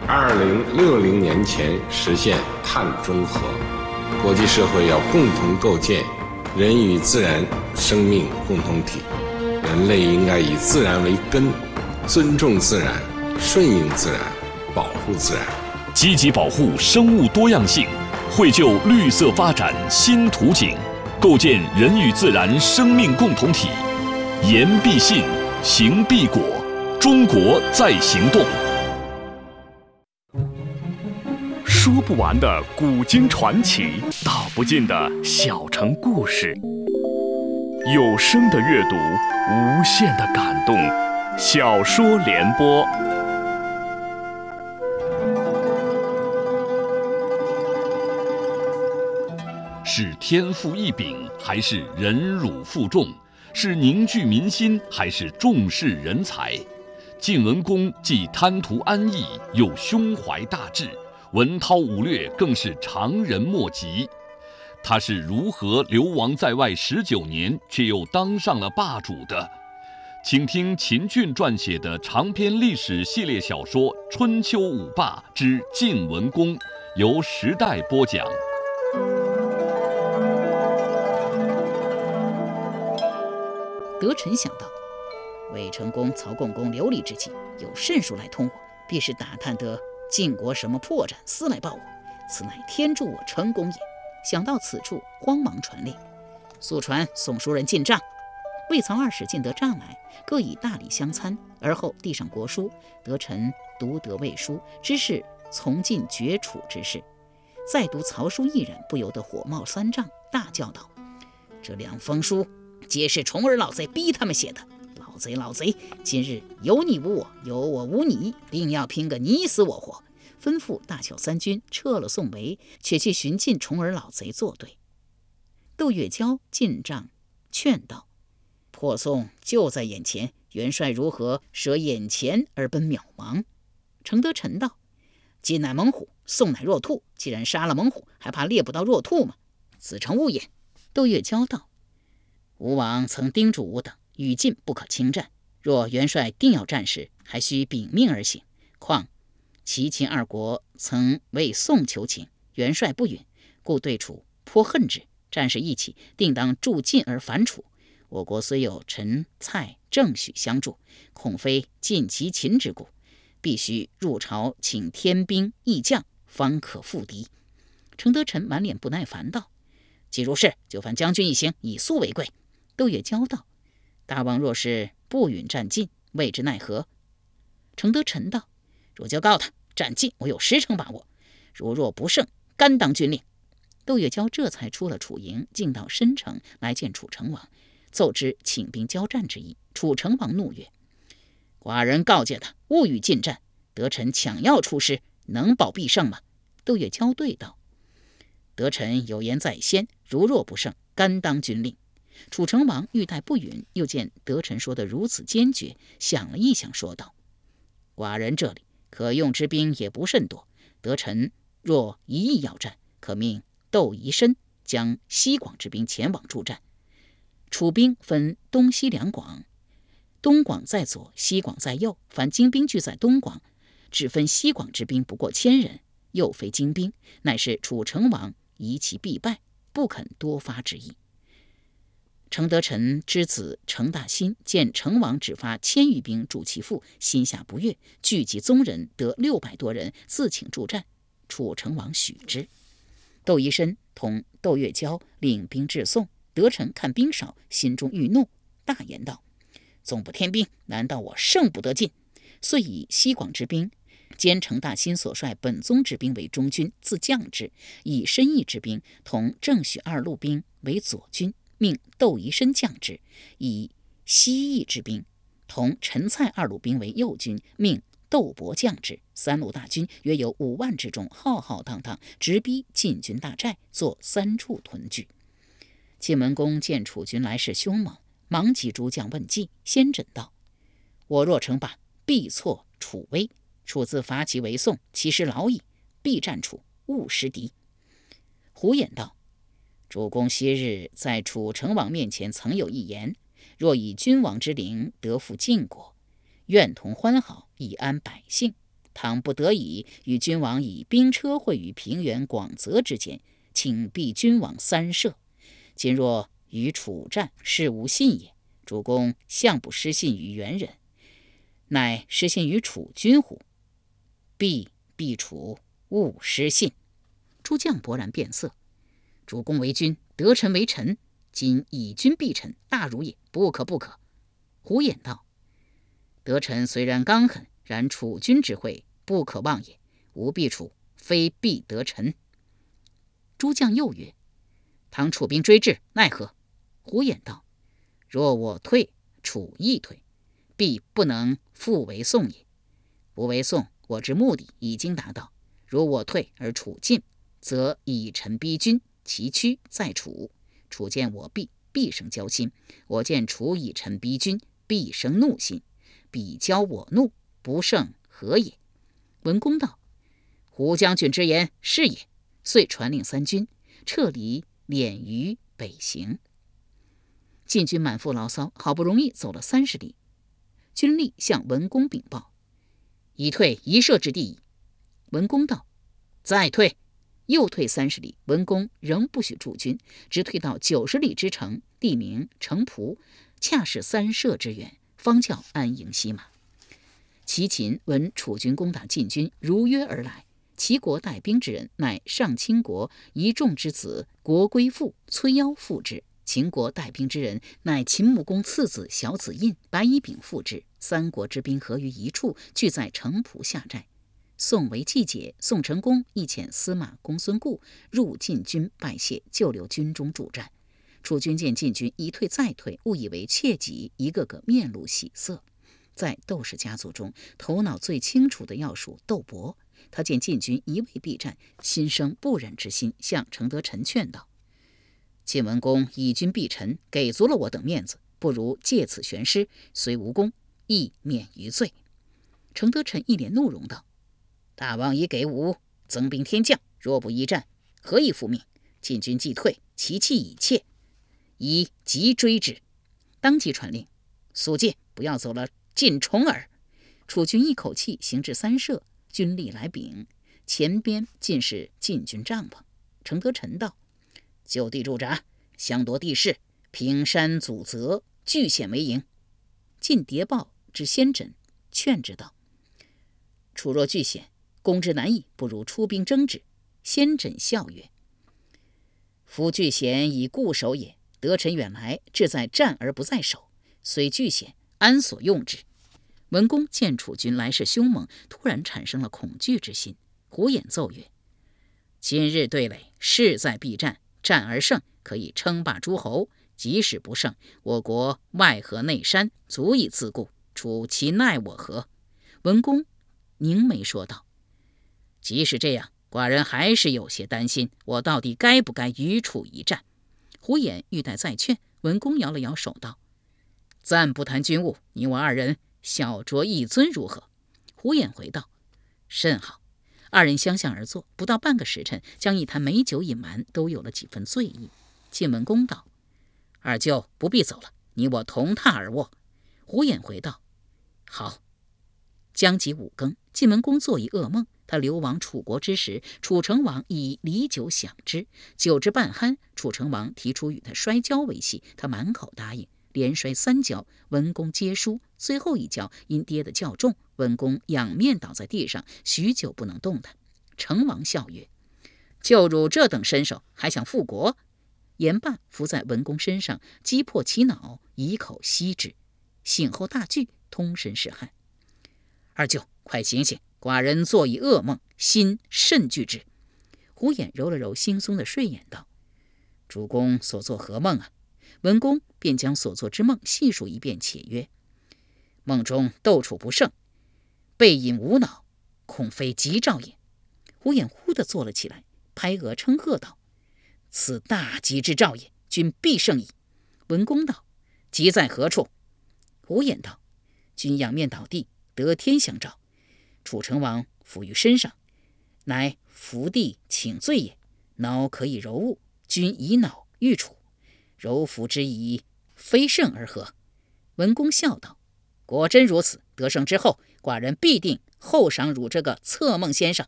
2060年前实现碳中和。国际社会要共同构建人与自然生命共同体，人类应该以自然为根，尊重自然，顺应自然，保护自然， 积极保护生物多样性，绘就绿色发展新图景，构建人与自然生命共同体。言必信，行必果，中国在行动。说不完的古今传奇，道不尽的小城故事。有声的阅读，无限的感动。小说联播。是天赋异禀，还是忍辱负重？是凝聚民心，还是重视人才？晋文公既贪图安逸，又胸怀大志，文韬武略更是常人莫及。他是如何流亡在外19年，却又当上了霸主的？请听秦俊撰写的长篇历史系列小说《春秋五霸之晋文公》，由时代播讲。 德臣想到，魏成公、曹共公流离之际，有甚数来通我，必是打探得晋国什么破绽，私来报我。此乃天助我成功也。想到此处，慌忙传令，速传送书人进帐。魏曹二使进得帐来，各以大礼相参，而后递上国书。德臣读得魏书，知是从晋绝楚之事。再读曹书一人，不由得火冒三丈，大叫道：“这2封书皆是重耳老贼逼他们写的！老贼！今日有你无我，有我无你，定要拼个你死我活！”吩咐大小3军撤了宋围，且去寻晋重耳老贼作对。窦月娇进帐劝道：“破宋就在眼前，元帅如何舍眼前而奔渺茫？”程德臣道：“晋乃猛虎，宋乃弱兔，既然杀了猛虎，还怕猎不到弱兔吗？此诚误也。”窦月娇道：“吴王曾叮嘱吾等，与晋不可轻战，若元帅定要战时，还需秉命而行。况齐秦2国曾为宋求情，元帅不允，故对楚颇恨之。战事一起，定当助晋而反楚。我国虽有陈、蔡、郑、许相助，恐非晋及秦之故，必须入朝请天兵义将，方可复敌。”程德臣满脸不耐烦道：“既如是，就犯将军一行，以速为贵。”窦月娇道：“大王若是不允战晋，未知奈何？”程德臣道：“若就告他，战晋我有10成把握，若不胜，甘当军令。”窦月娇这才出了楚营，进到申城来见楚成王，奏知请兵交战之意。楚成王怒曰：“寡人告诫他勿与晋战，德臣抢要出师，能保必胜吗？”窦月娇对道：“德臣有言在先，若不胜，甘当军令。”楚成王欲待不允，又见德臣说得如此坚决，想了一想，说道：“寡人这里可用之兵也不甚多，德臣若一意要战，可命窦宜申将西广之兵前往助战。楚兵分东西2广，东广在左，西广在右。凡精兵聚在东广，只分西广之兵不过1000人，又非精兵，乃是楚成王疑其必败，不肯多发之意。”程德臣之子程大新见成王只发1000余兵助其父，心下不悦，聚集宗人得600多人，自请助战。楚成王许之。窦宜申同窦月娇领兵至宋，德臣看兵少，心中欲怒，大言道：“纵不添兵，难道我胜不得晋？”遂以西广之兵兼程大新所率本宗之兵为中军，自将之；以申邑之兵同郑许2路兵为左军，命窦宜申将之；以西邑之兵同陈蔡2路兵为右军，命窦伯将之。3路大军约有5万之众，浩浩荡荡直逼晋军大寨，作3处屯聚。晋文公见楚军来势凶猛，忙急诸将问计。先轸道：“我若称霸，必挫楚威。楚自伐齐为宋，其实老矣，必战楚，勿失敌。”胡衍道：“主公昔日在楚成王面前曾有一言，若以君王之灵得复晋国，愿同欢好，以安百姓。 倘不得已，与君王以兵车会于平原广泽之间，请避君王3舍。今若与楚战，事无信也。主公向不失信于元人，乃失信于楚君乎？必楚，勿失信。诸将勃然变色。主公为君，得臣为臣，今以君避臣，大辱也，不可不可。胡衍道：得臣虽然刚狠，然楚君之惠不可忘也。吾避楚，非避得臣。诸将又曰：倘楚兵追至，奈何？胡衍道：若我退，楚亦退，必不能复为宋也。不为宋，我之目的已经达到。如我退而楚进，则以臣逼君，其躯在楚，楚见我避，必生交心；我见楚以臣逼君，必生怒心。彼交我怒，不胜何也？文公道：胡将军之言是也。遂传令3军撤离敛于北行。晋军满腹牢骚，好不容易走了30里，军吏向文公禀报：已退1舍之地矣。文公道：再退。又退30里，文公仍不许驻军，直退到90里之城，地名城仆，恰是3舍之远，方叫安营息马。齐秦闻楚军攻打晋军，如约而来。齐国带兵之人，乃上卿国一仲之子国归父崔夭父之。秦国带兵之人，乃秦穆公次子小子印、白乙丙父之。3国之兵合于一处，聚在城濮下寨。宋为季节，宋成公亦遣司马公孙固入晋军拜谢，就留军中助战。楚军见晋军一退再退，误以为窃己，一个个面露喜色。在窦氏家族中，头脑最清楚的要数窦伯。他见晋军一味避战，心生不忍之心，向程德臣劝道：晋文公以军避臣，给足了我等面子，不如借此悬师，虽无功，亦免于罪。程德臣一脸怒容道：大王已给吾增兵添将，若不一战，何以复命？晋军既退，其气已怯，宜急追之。当即传令：肃戒，不要走了晋重耳。楚军一口气行至3舍，军吏来禀，前边尽是晋军帐篷。程德臣道：就地驻扎，相夺地势，平山阻泽，据险为营。晋谍报之先轸，劝之道：楚若据险，攻之难矣，不如出兵征之。先轸笑曰：夫据险以固守也，得臣远来，志在战而不在守，虽据险，安所用之？文公见楚军来势凶猛，突然产生了恐惧之心。胡衍奏曰：今日对垒，势在必战，战而胜，可以称霸诸侯；即使不胜，我国外河内山，足以自固，楚其奈我何？文公凝眉说道：即使这样，寡人还是有些担心，我到底该不该与楚一战？胡衍欲待再劝，文公摇了摇手道：暂不谈军务，你我2人小酌一樽如何？胡衍回道：甚好。2人相向而坐，不到半个时辰，将一坛美酒饮满，都有了几分醉意。晋文公道：二舅不必走了，你我同榻而卧。胡衍回道：好。将及5更，晋文公做一噩梦，他流亡楚国之时，楚成王以礼酒享之，酒至半酣，楚成王提出与他摔跤为戏，他满口答应，连摔3跤，文公皆输。最后一跤因跌得较重，文公仰面倒在地上，许久不能动弹。成王笑曰：就汝这等身手，还想复国？言罢，伏在文公身上，击破其脑，以口吸之。醒后大惧，通身是汗。二舅，快醒醒，寡人做一噩梦，心甚惧之。胡衍揉了揉惺忪的睡眼，道：主公所作何梦啊？文公便将所作之梦细数一遍，且曰：梦中斗楚不胜，背隐无脑，恐非吉兆也。胡衍忽地坐了起来，拍额称贺道：此大吉之兆也，君必胜矣。文公道：吉在何处？胡衍道：君仰面倒地，得天相照，楚成王伏于身上，乃伏地请罪也。脑可以柔物，君以脑御楚，柔服之以非胜而何？文公笑道：果真如此，得胜之后，寡人必定后赏汝这个策孟先生。